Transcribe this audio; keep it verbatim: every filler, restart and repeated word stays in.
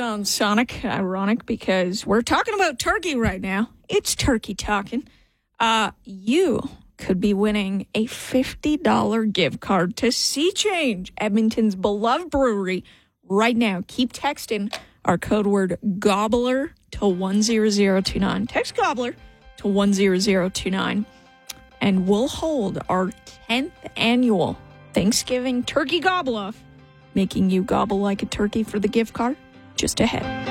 sounds, Sonic, ironic because we're talking about turkey right now. It's turkey talking. Uh, you could be winning a fifty dollars gift card to Sea Change, Edmonton's beloved brewery, right now. Keep texting our code word GOBBLER to one zero zero two nine. Text GOBBLER to one zero zero two nine. And we'll hold our tenth annual Thanksgiving Turkey Gobble-Off, making you gobble like a turkey for the gift card just ahead.